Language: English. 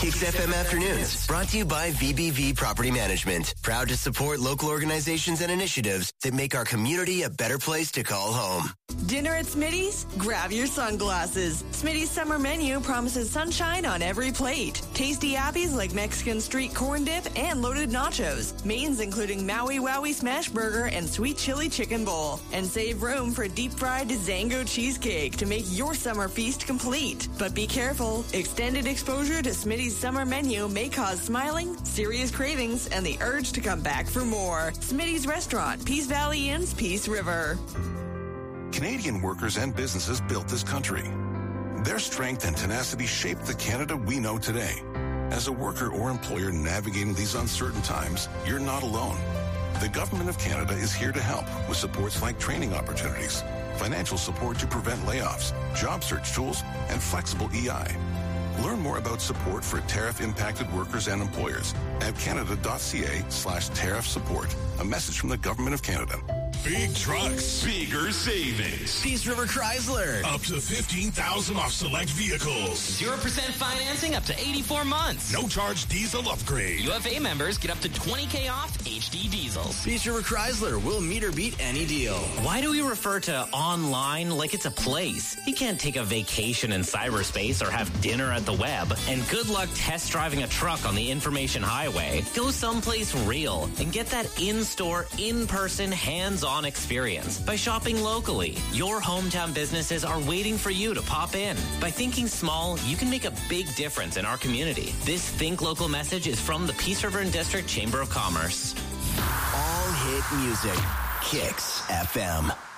Kicks FM Afternoons, brought to you by VBV Property Management. Proud to support local organizations and initiatives that make our community a better place to call home. Dinner at Smitty's? Grab your sunglasses. Smitty's summer menu promises sunshine on every plate. Tasty appies like Mexican street corn dip and loaded nachos. Mains including Maui Wowie smash burger and sweet chili chicken bowl. And save room for deep fried Zango cheesecake to make your summer feast complete. But be careful. Extended exposure to Smitty's summer menu may cause smiling, serious cravings, and the urge to come back for more. Smitty's Restaurant, Peace Valley Inn's Peace River. Canadian workers and businesses built this country. Their strength and tenacity shaped the Canada we know today. As a worker or employer navigating these uncertain times, you're not alone. The Government of Canada is here to help with supports like training opportunities, financial support to prevent layoffs, job search tools, and flexible EI. Learn more about support for tariff-impacted workers and employers at canada.ca/tariff support. A message from the Government of Canada. Big trucks, bigger savings. Peace River Chrysler. Up to $15,000 off select vehicles. 0% financing up to 84 months. No charge diesel upgrade. UFA members get up to $20,000 off HD diesels. Peace River Chrysler will meet or beat any deal. Why do we refer to online like it's a place? You can't take a vacation in cyberspace or have dinner at the web. And good luck test driving a truck on the information highway. Go someplace real and get that in-store, in-person, hands-on experience by shopping locally. Your hometown businesses are waiting for you to pop in. By thinking small, you can make a big difference in our community. This Think Local message is from the Peace River and District Chamber of Commerce. All hit music. Kicks FM.